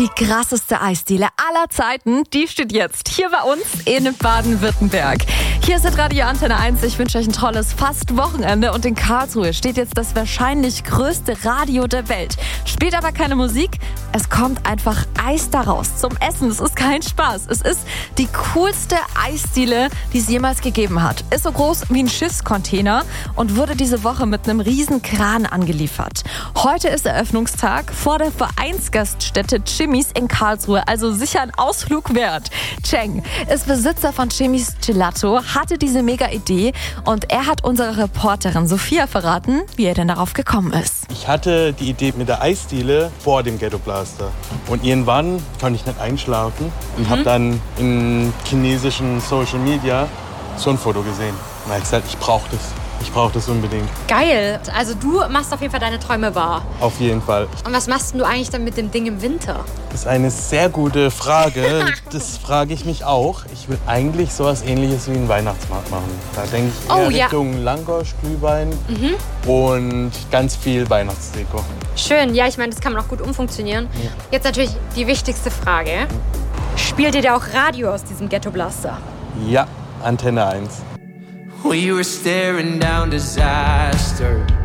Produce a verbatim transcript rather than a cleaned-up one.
Die krasseste Eisdiele aller Zeiten, die steht jetzt hier bei uns in Baden-Württemberg. Hier ist Radio Antenne eins. Ich wünsche euch ein tolles fast Wochenende. Und in Karlsruhe steht jetzt das wahrscheinlich größte Radio der Welt. Spielt aber keine Musik. Es kommt einfach Eis daraus zum Essen. Es ist kein Spaß. Es ist die coolste Eisdiele, die es jemals gegeben hat. Ist so groß wie ein Schiffscontainer und wurde diese Woche mit einem riesen Kran angeliefert. Heute ist Eröffnungstag vor der Vereinsgaststätte Jimmy's in Karlsruhe. Also sicher ein Ausflug wert. Cheng ist Besitzer von Jimmy's Gelato, hatte diese mega Idee und er hat unserer Reporterin Sophia verraten, wie er denn darauf gekommen ist. Ich hatte die Idee mit der Eisdiele vor dem Ghetto Blaster. Und irgendwann konnte ich nicht einschlafen und mhm. habe dann in chinesischen Social Media so ein Foto gesehen. Und da habe ich gesagt, ich brauche das. Ich brauche das unbedingt. Geil. Also du machst auf jeden Fall deine Träume wahr. Auf jeden Fall. Und was machst du eigentlich dann mit dem Ding im Winter? Das ist eine sehr gute Frage. Das frage ich mich auch. Ich will eigentlich sowas Ähnliches wie einen Weihnachtsmarkt machen. Da denke ich eher oh, ja. Richtung Langosch, Glühwein mhm. und ganz viel Weihnachtsdeko. Schön. Ja, ich meine, das kann man auch gut umfunktionieren. Ja. Jetzt natürlich die wichtigste Frage. Spielt ihr da auch Radio aus diesem Ghetto Blaster? Ja, Antenne eins. We were staring down disaster.